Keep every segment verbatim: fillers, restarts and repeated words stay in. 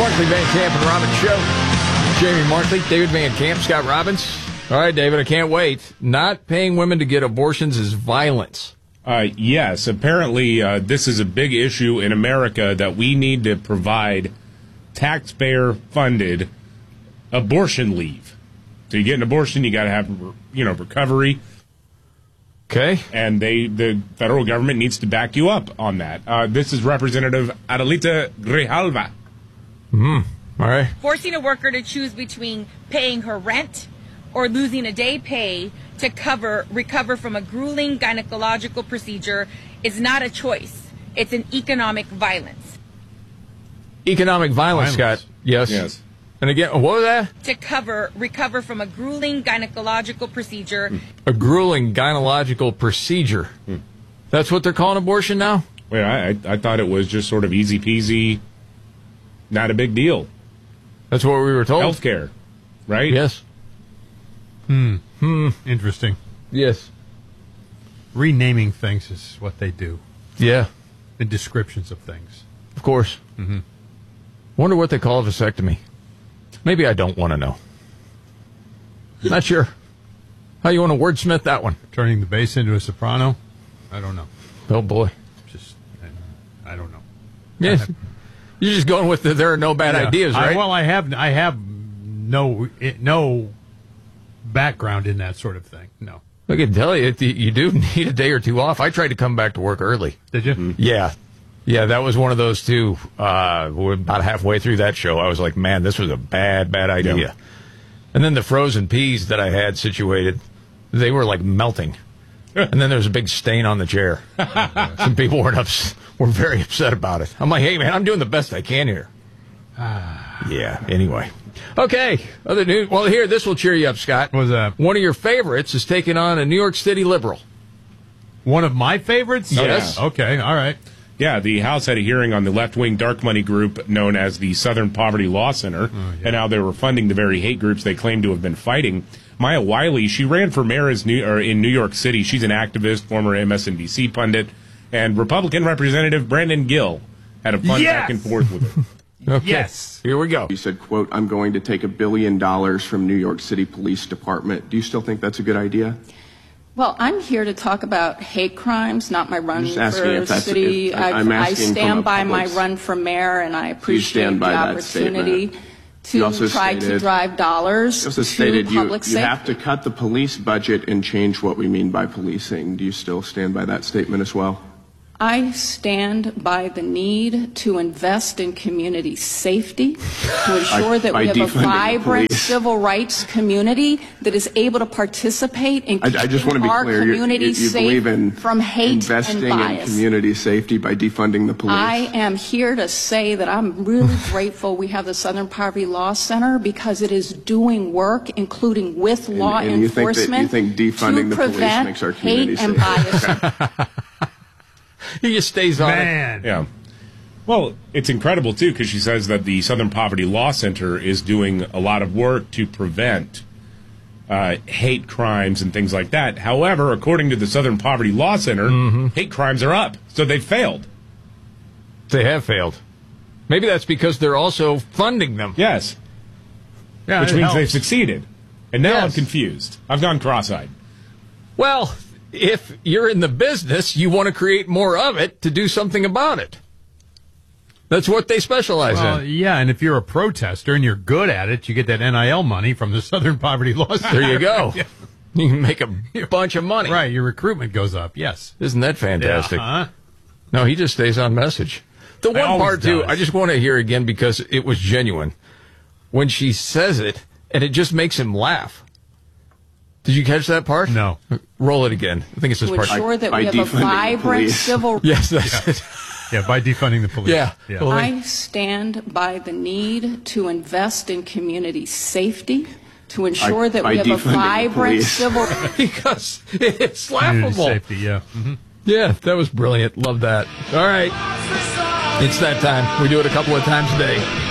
Markley, Van Camp, and Robbins Show. Jamie Markley, David Van Camp, Scott Robbins. All right, David, I can't wait. Not paying women to get abortions is violence. Uh, yes, apparently uh, this is a big issue in America that we need to provide taxpayer-funded abortion leave. So you get an abortion, you got to have, you know, recovery. Okay. And they, the federal government needs to back you up on that. Uh, this is Representative Adelita Grijalva. Hmm. All right. Forcing a worker to choose between paying her rent or losing a day pay to cover recover from a grueling gynecological procedure is not a choice. It's an economic violence. Economic violence, violence. Scott. Yes. Yes. And again, what was that? To cover, recover from a grueling gynecological procedure. A grueling gynecological procedure. Hmm. That's what they're calling abortion now? Wait, I, I thought it was just sort of easy peasy, not a big deal. That's what we were told. Healthcare, right? Yes. Hmm. Hmm. Interesting. Yes. Renaming things is what they do. Yeah. The descriptions of things. Of course. Mm-hmm. Wonder what they call a vasectomy. Maybe I don't want to know. Not sure. How you want to wordsmith that one? Turning the bass into a soprano? I don't know. Oh, boy. Just, I, I don't know. Yeah. You're just going with the there are no bad yeah. ideas, right? I, well, I have I have no no background in that sort of thing. No. I can tell you, you do need a day or two off. I tried to come back to work early. Did you? Mm-hmm. Yeah. Yeah, that was one of those two. Uh, we're about halfway through that show, I was like, man, this was a bad, bad idea. Yeah. And then the frozen peas that I had situated, they were like melting. And then there was a big stain on the chair. Some people were, ups- were very upset about it. I'm like, hey, man, I'm doing the best I can here. Yeah, anyway. Okay, other news. Well, here, this will cheer you up, Scott. What's that? One of your favorites is taking on a New York City liberal. One of my favorites? Yes. Oh, yeah. Okay, all right. Yeah, the House had a hearing on the left-wing dark money group known as the Southern Poverty Law Center, oh, yeah. and how they were funding the very hate groups they claimed to have been fighting. Maya Wiley, she ran for mayor as New, or in New York City. She's an activist, former M S N B C pundit, and Republican Representative Brandon Gill had a fun yes! back and forth with her. Okay. Yes. Here we go. You said, quote, I'm going to take a billion dollars from New York City Police Department. Do you still think that's a good idea? Well, I'm here to talk about hate crimes, not my run for city. If, I'm I stand by my public, run for mayor, and I appreciate the opportunity to try stated, to drive dollars you also to stated public you, safety. You have to cut the police budget and change what we mean by policing. Do you still stand by that statement as well? I stand by the need to invest in community safety, to ensure that by, we have a vibrant police. civil rights community that is able to participate in keeping I, I just want to be our clear. community you, you, you safe believe in from hate investing and bias. in community safety by defunding the police? I am here to say that I'm really grateful we have the Southern Poverty Law Center because it is doing work, including with and, law and enforcement, you think that, you think defunding to the police prevent makes our community hate and safe. bias. He just stays on Man. it. Yeah. Well, it's incredible, too, because she says that the Southern Poverty Law Center is doing a lot of work to prevent uh, hate crimes and things like that. However, according to the Southern Poverty Law Center, mm-hmm. hate crimes are up, so they've failed. They have failed. Maybe that's because they're also funding them. Yes. Yeah, Which means helps. they've succeeded. And now Yes. I'm confused. I've gone cross-eyed. Well, if you're in the business, you want to create more of it to do something about it. That's what they specialize well, in. Yeah, and if you're a protester and you're good at it, you get that N I L money from the Southern Poverty Law Center. There you go. Yeah. You can make a bunch of money. Right, your recruitment goes up, yes. Isn't that fantastic? Yeah, huh? No, he just stays on message. The one always part, too, does. I just want to hear again because it was genuine. When she says it, and it just makes him laugh. Did you catch that part? No. Roll it again. I think it's this To part. ensure that By we have a defunding the vibrant police. civil Yes, that's Yeah. it. Yeah, by defunding the police. Yeah. yeah. Well, I stand by the need to invest in community safety, to ensure By- that by we have a defunding the vibrant police. civil. because it's Community laughable. safety, yeah. Mm-hmm. Yeah, that was brilliant. Love that. All right. It's that time. We do it a couple of times a day.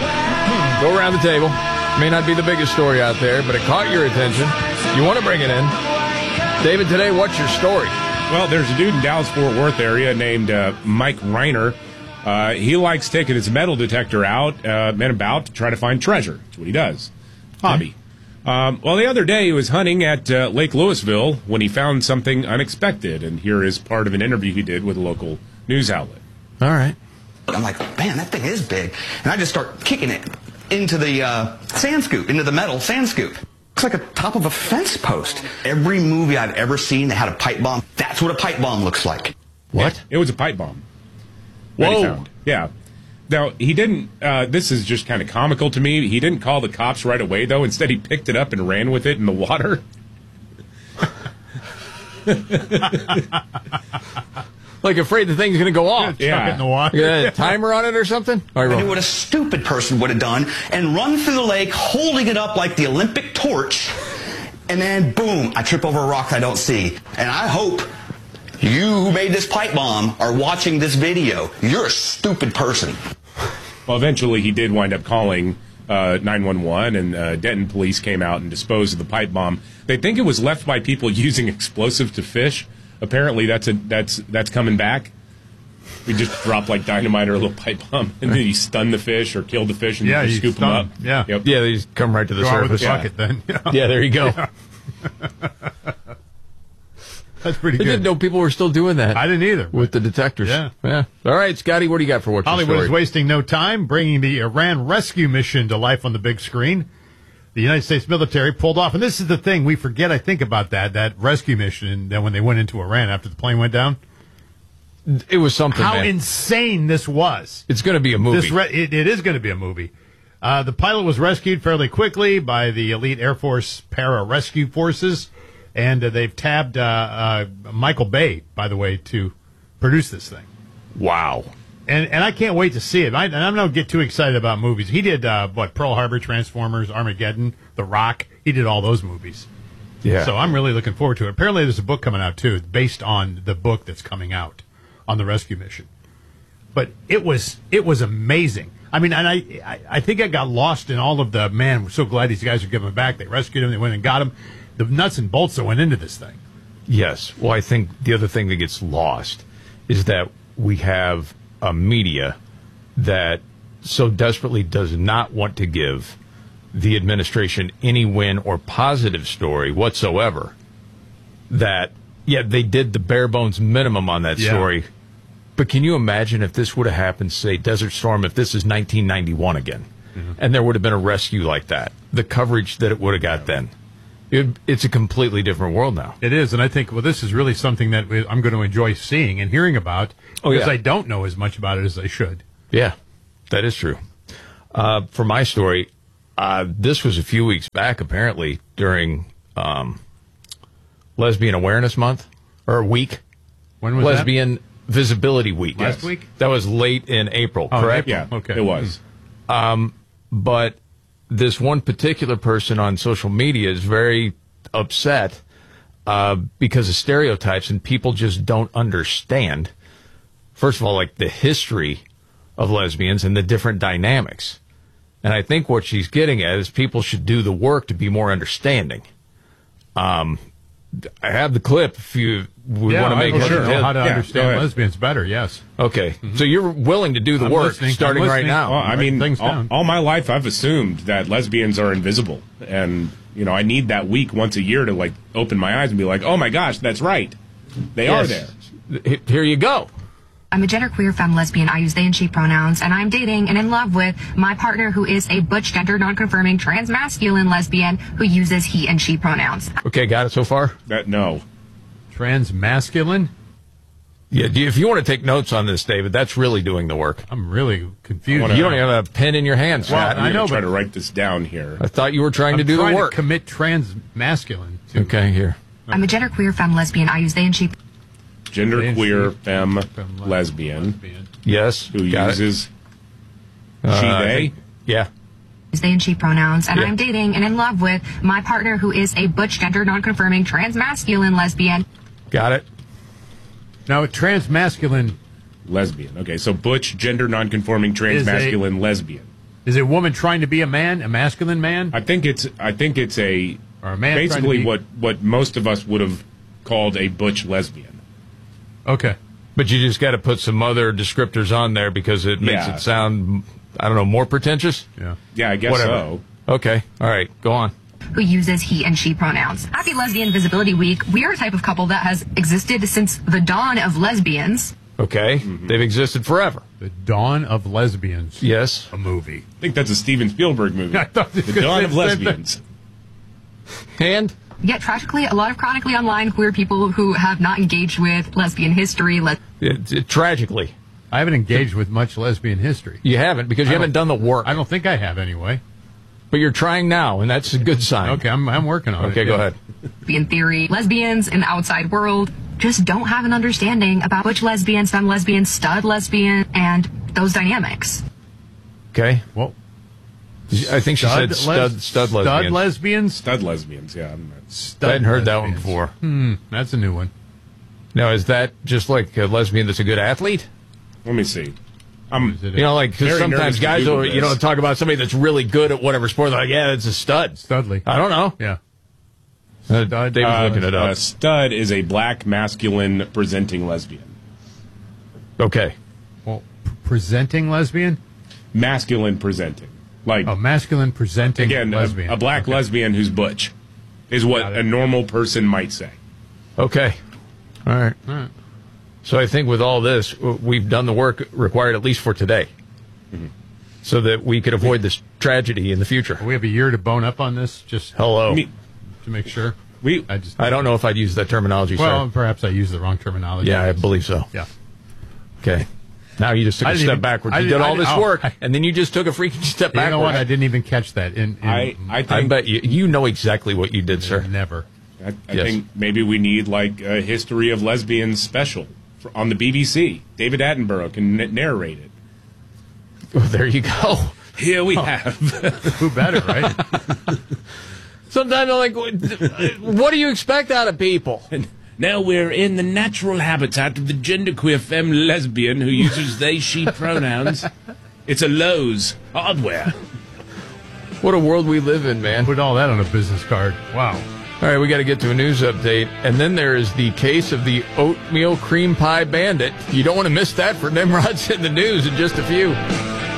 Go around the table. May not be the biggest story out there, but it caught your attention. You want to bring it in. David, today, what's your story? Well, there's a dude in Dallas-Fort Worth area named uh, Mike Reiner. Uh, he likes taking his metal detector out uh, and about to try to find treasure. That's what he does. Hobby. Um, well, the other day he was hunting at uh, Lake Louisville when he found something unexpected, and here is part of an interview he did with a local news outlet. All right. I'm like, man, that thing is big. And I just start kicking it into the uh, sand scoop, into the metal sand scoop. Looks like a top of a fence post. Every movie I've ever seen that had a pipe bomb, that's what a pipe bomb looks like. What? Yeah, it was a pipe bomb. That he Whoa. found. Yeah. Now, he didn't, uh, this is just kind of comical to me. He didn't call the cops right away, though. Instead, he picked it up and ran with it in the water. Like afraid the thing's going to go off. Yeah. Chuck it in the water. You got a timer on it or something? All right, I roll. knew what a stupid person would have done and run through the lake holding it up like the Olympic torch. And then, boom, I trip over a rock I don't see. And I hope you who made this pipe bomb are watching this video. You're a stupid person. Well, eventually he did wind up calling uh, nine one one, and uh, Denton police came out and disposed of the pipe bomb. They think it was left by people using explosive to fish. Apparently, that's a that's that's coming back. We just drop like dynamite or a little pipe bomb, and then you stun the fish or kill the fish and Yeah, you you scoop them stun up. 'em. Yeah. Yep. Yeah, they just come right to the Go out with surface. a bucket then. Yeah. Yeah, there you go. That's pretty I good. didn't know people were still doing that. I didn't either. With the detectors. Yeah. Yeah. All right, Scotty, what do you got for what's your Hollywood story? is wasting no time bringing the Iran rescue mission to life on the big screen. The United States military pulled off, and this is the thing we forget, I think, about that that rescue mission. And then when they went into Iran after the plane went down, It was something, how man. insane this was. It's going to be a movie. This re- it, it is going to be a movie. Uh, the pilot was rescued fairly quickly by the elite Air Force para-rescue forces, and uh, they've tabbed uh, uh, Michael Bay, by the way, to produce this thing. Wow. And and I can't wait to see it. I, and I'm not get too excited about movies. He did uh, what Pearl Harbor, Transformers, Armageddon, The Rock. He did all those movies. Yeah. So I'm really looking forward to it. Apparently, there's a book coming out too, based on the book that's coming out on the rescue mission. But it was it was amazing. I mean, and I I, I think I got lost in all of the man. We're so glad these guys are giving back. They rescued him. They went and got him. The nuts and bolts that went into this thing. Yes. Well, I think the other thing that gets lost is that we have a media that so desperately does not want to give the administration any win or positive story whatsoever that, yeah, they did the bare bones minimum on that Yeah. story. But can you imagine if this would have happened, say, Desert Storm, if this is nineteen ninety-one again, mm-hmm. and there would have been a rescue like that, the coverage that it would have got then? It, it's a completely different world now. It is, and I think, well, this is really something that we- I'm going to enjoy seeing and hearing about Oh, because yeah. I don't know as much about it as I should. Yeah, that is true. Uh, for my story, uh, this was a few weeks back, apparently, during um, Lesbian Awareness Month, or week. When was Lesbian Visibility Week. Last week? That was late in April, Oh, correct? April. Yeah, Okay. it was. But this one particular person on social media is very upset uh, because of stereotypes, and people just don't understand, first of all, like the history of lesbians and the different dynamics. And I think what she's getting at is people should do the work to be more understanding. Um, I have the clip if you would Yeah, want to I make would it. sure know how to Yeah, go understand ahead. lesbians better, yes. Okay, so you're willing to do the I'm work listening. starting I'm right listening. now. Well, I mean, Things all, down. all my life I've assumed that lesbians are invisible, and you know I need that week once a year to like open my eyes and be like, oh my gosh, that's right, they are there. there. Here you go. I'm a genderqueer femme lesbian. I use they and she pronouns, and I'm dating and in love with my partner who is a butch gender non-confirming transmasculine lesbian who uses he and she pronouns. Okay, got it so far? That no, Transmasculine? Yeah, do you- if you want to take notes on this, David, that's really doing the work. I'm really confused. wanna- You don't even have a pen in your hand, Well, Scott. I I'm know, gonna try but- to write this down here. I thought you were trying I'm to do trying the work. to commit transmasculine to Okay, here. I'm a genderqueer femme lesbian. I use they and she. Genderqueer femme femme lesbian lesbian. Yes. who got it. uses Uh, she I they. think- Yeah. Use they and she pronouns, and Yeah. I'm dating and in love with my partner who is a butch gender non-confirming transmasculine lesbian. Got it. Now, transmasculine lesbian. Okay, so butch, gender nonconforming, transmasculine, lesbian. is a woman trying to be a man, a masculine man? I think it's I think it's a Or a man trying to basically be- what what most of us would have called a butch lesbian. Okay. But you just got to put some other descriptors on there because it makes Yeah. it sound, I don't know, more pretentious? Yeah. Yeah, I guess Whatever. so. Okay. All right. Go on. who uses he and she pronouns. Happy Lesbian Visibility Week. We are a type of couple that has existed since the dawn of lesbians. Okay. They've existed forever. The Dawn of Lesbians. Yes. A movie. I think that's a Steven Spielberg movie. I thought you The were Dawn gonna of say Lesbians. And Yet, tragically, a lot of chronically online queer people who have not engaged with lesbian history. Le- it, it, tragically, I haven't engaged with much lesbian history. you haven't because you I haven't done don't- the work. I don't think I have anyway. But you're trying now, and that's a good sign. Okay, I'm, I'm working on it. Okay, go yeah. ahead. lesbian theory. Lesbians in the outside world just don't have an understanding about butch lesbian, femme lesbian, stud lesbian, and those dynamics. Okay. Well, I think she said les- stud, stud lesbian. Stud lesbians? Stud lesbians, yeah. I'm not- Stud I hadn't heard that one lesbians. before. Hmm, that's a new one. Now, is that just like a lesbian that's a good athlete? Let me see. I'm, Is it You know, like, because Very nervous sometimes to guys Google will, you know, this. talk about somebody that's really good at whatever sport. They're like, yeah, it's a stud. Studley. I don't know. Yeah. Uh, David's uh, looking it up. A stud is a black masculine presenting lesbian. Okay. Well, p- presenting lesbian? Masculine presenting. Like, Oh, masculine presenting again, a, lesbian. a black Okay. lesbian who's butch is what Got it. a normal person might say. Okay. All right. All right. So I think with all this, w- we've done the work required at least for today, so that we could avoid this tragedy in the future. We have a year to bone up on this, just Hello. I mean, to make sure. we, I just I don't know if I'd use that terminology, well, sir. perhaps I used the wrong terminology. Yeah, I believe so. Yeah. Okay. Now you just took I a didn't step even- backwards. I You didn't- did I all this didn't- oh, work, I- and then you just took a freaking step You backwards. know what? I didn't even catch that. In, in I, I I think, bet you you know exactly what you did, sir. never. I, I Yes. think maybe we need like a history of lesbians special for, on the B B C. David Attenborough can n- narrate it. Oh, there you go. Here we have. Who better, right? Sometimes I'm like, what what do you expect out of people? Now we're in the natural habitat of the genderqueer femme lesbian who uses they, she pronouns. It's a Lowe's hardware. What a world we live in, man. Put all that on a business card. Wow. All right, we got to get to a news update. And then there is the case of the oatmeal cream pie bandit. You don't want to miss that for Nimrod's in the news in just a few.